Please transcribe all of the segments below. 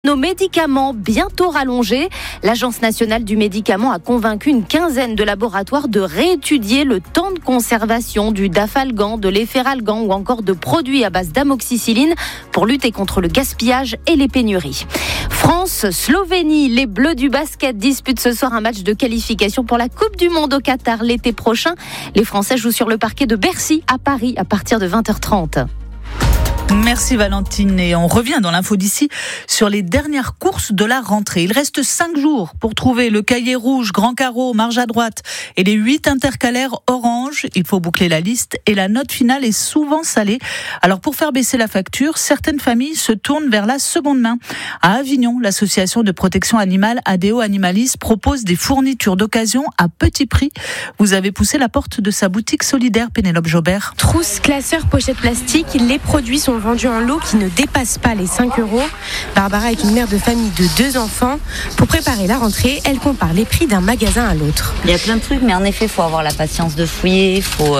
Nos médicaments bientôt rallongés. L'Agence nationale du médicament a convaincu une quinzaine de laboratoires de réétudier le temps de conservation du Dafalgan, de l'Efferalgan ou encore de produits à base d'amoxicilline pour lutter contre le gaspillage et les pénuries. France-Slovénie, les Bleus du basket disputent ce soir un match de qualification pour la Coupe du Monde au Qatar l'été prochain. Les Français jouent sur le parquet de Bercy à Paris à partir de 20h30. Merci Valentine, et on revient dans l'info d'ici sur les dernières courses de la rentrée. Il reste 5 jours pour trouver le cahier rouge, grand carreau, marge à droite et les 8 intercalaires orange. Il faut boucler la liste et la note finale est souvent salée. Alors pour faire baisser la facture, certaines familles se tournent vers la seconde main. À Avignon, l'association de protection animale ADO Animalis propose des fournitures d'occasion à petit prix. Vous avez poussé la porte de sa boutique solidaire, Pénélope Jobert. Trousse, classeur, pochette plastique, les produits sont vendus en lot qui ne dépassent pas les 5 €. Barbara est une mère de famille de 2 enfants. Pour préparer la rentrée, elle compare les prix d'un magasin à l'autre. Il y a plein de trucs, mais en effet, il faut avoir la patience de fouiller, il faut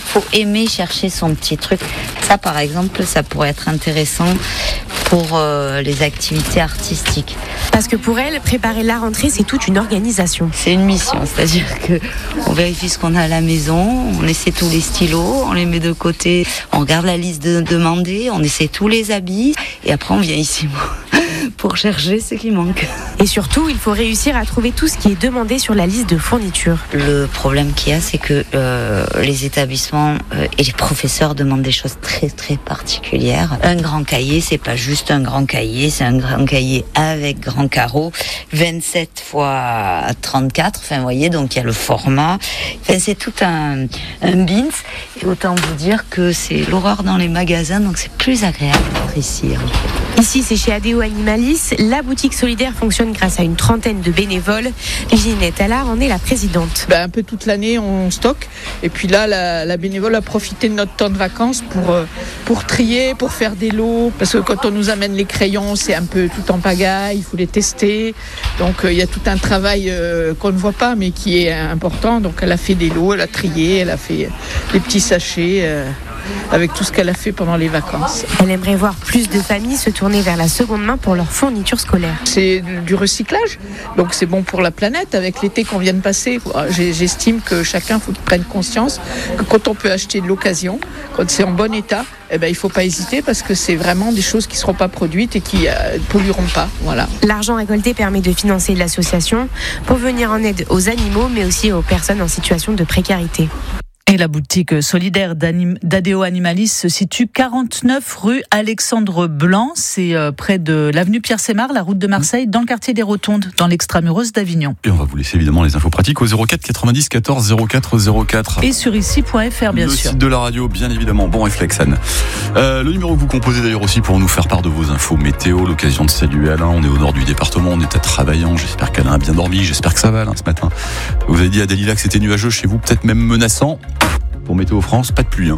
aimer chercher son petit truc. Ça, par exemple, ça pourrait être intéressant pour les activités artistiques. Parce que pour elle, préparer la rentrée, c'est toute une organisation. C'est une mission, c'est-à-dire qu'on vérifie ce qu'on a à la maison, on essaie tous les stylos, on les met de côté, on regarde la liste demandée, on essaie tous les habits, et après on vient ici pour chercher ce qui manque. Et surtout, il faut réussir à trouver tout ce qui est demandé sur la liste de fournitures. Le problème qu'il y a, c'est que les établissements et les professeurs demandent des choses très très particulières. Un grand cahier, c'est pas juste un grand cahier, c'est un grand cahier avec grand carreau, 27 x 34, enfin vous voyez, donc il y a le format. Enfin, c'est tout un bins, et autant vous dire que c'est l'horreur dans les magasins, donc c'est plus agréable d'être ici. Ici, c'est chez ADO Animalis. La boutique solidaire fonctionne grâce à une trentaine de bénévoles. Ginette Allard en est la présidente. Un peu toute l'année, on stocke. Et puis là, la bénévole a profité de notre temps de vacances pour trier, pour faire des lots. Parce que quand on nous amène les crayons, c'est un peu tout en pagaille, il faut les tester. Donc il y a tout un travail qu'on ne voit pas, mais qui est important. Donc elle a fait des lots, elle a trié, elle a fait des petits sachets avec tout ce qu'elle a fait pendant les vacances. Elle aimerait voir plus de familles se tourner vers la seconde main pour leurs fournitures scolaires. C'est du recyclage, donc c'est bon pour la planète. Avec l'été qu'on vient de passer, j'estime que chacun faut qu'il prenne conscience que quand on peut acheter de l'occasion, quand c'est en bon état, il ne faut pas hésiter parce que c'est vraiment des choses qui ne seront pas produites et qui ne pollueront pas. Voilà. L'argent récolté permet de financer l'association pour venir en aide aux animaux, mais aussi aux personnes en situation de précarité. Et la boutique solidaire d'ADO Animalis se situe 49 rue Alexandre Blanc. C'est près de l'avenue Pierre-Sémard, la route de Marseille, dans le quartier des Rotondes, dans l'extramuros d'Avignon. Et on va vous laisser évidemment les infos pratiques au 04 90 14 04 04. Et sur ici.fr, bien sûr. Le site de la radio, bien évidemment. Bon réflexe, Anne. Le numéro que vous composez d'ailleurs aussi pour nous faire part de vos infos météo. L'occasion de saluer Alain. On est au nord du département, on est à Travaillant. J'espère qu'Alain a bien dormi. J'espère que ça va, Alain, ce matin. Vous avez dit à Dalila que c'était nuageux chez vous, peut-être même menaçant. Pour Météo France, pas de pluie.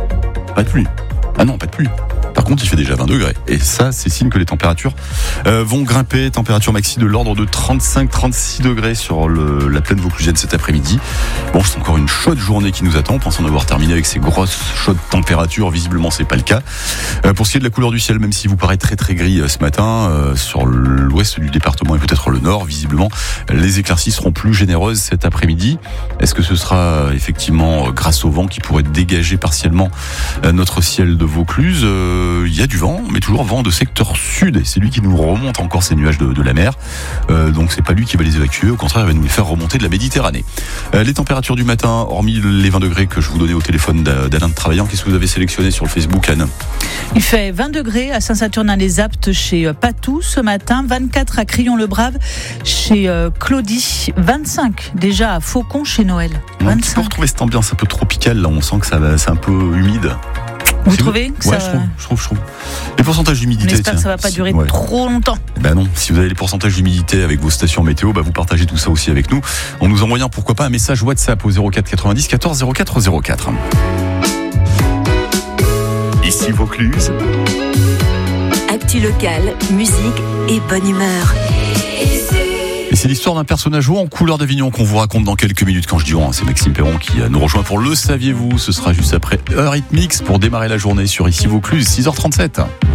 Pas de pluie. Ah non, pas de pluie. Par contre, il fait déjà 20 degrés. Et ça, c'est signe que les températures vont grimper. Température maxi de l'ordre de 35-36 degrés sur la plaine vauclusienne cet après-midi. Bon, c'est encore une chaude journée qui nous attend. On pense en avoir terminé avec ces grosses chaudes températures. Visiblement, c'est pas le cas. Pour ce qui est de la couleur du ciel, même s'il vous paraît très très gris ce matin, sur l'ouest du département et peut-être le nord, visiblement, les éclaircies seront plus généreuses cet après-midi. Est-ce que ce sera effectivement grâce au vent qui pourrait dégager partiellement notre ciel de Vaucluse? Il y a du vent, mais toujours vent de secteur sud, et c'est lui qui nous remonte encore ces nuages de la mer. Donc c'est pas lui qui va les évacuer, au contraire, il va nous les faire remonter de la Méditerranée. Les températures du matin, hormis les 20 degrés que je vous donnais au téléphone d'Alain de Travaillant, qu'est-ce que vous avez sélectionné sur le Facebook, Anne? Il fait 20 degrés à Saint-Saturnin-les-Aptes chez Patou ce matin, 24 à Crillon-le-Brave chez Claudie, 25 déjà à Faucon chez Noël. 25. On peut retrouver cette ambiance un peu tropicale, là, on sent que c'est un peu humide. Vous trouvez que ouais, ça... je trouve. Les pourcentages d'humidité... On espère que ça ne va pas durer trop longtemps. Non, si vous avez les pourcentages d'humidité avec vos stations météo, vous partagez tout ça aussi avec nous. En nous envoyant, pourquoi pas, un message WhatsApp au 04 90 14 04 04. Ici Vaucluse. Actu locale, musique et bonne humeur. Et c'est l'histoire d'un personnage haut en couleur d'Avignon qu'on vous raconte dans quelques minutes. Quand je dis haut, c'est Maxime Perron qui nous rejoint pour Le Saviez-vous. Ce sera juste après Eurythmics pour démarrer la journée sur Ici Vaucluse, 6h37.